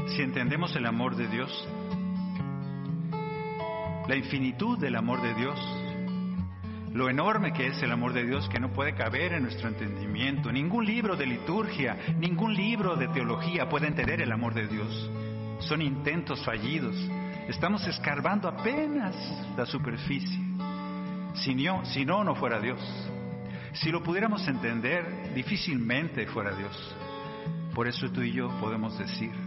si entendemos el amor de Dios, la infinitud del amor de Dios, lo enorme que es el amor de Dios, que no puede caber en nuestro entendimiento. Ningún libro de liturgia, ningún libro de teología puede entender el amor de Dios. Son intentos fallidos. Estamos escarbando apenas la superficie. Si no, no fuera Dios. Si lo pudiéramos entender, difícilmente fuera Dios. Por eso tú y yo podemos decir: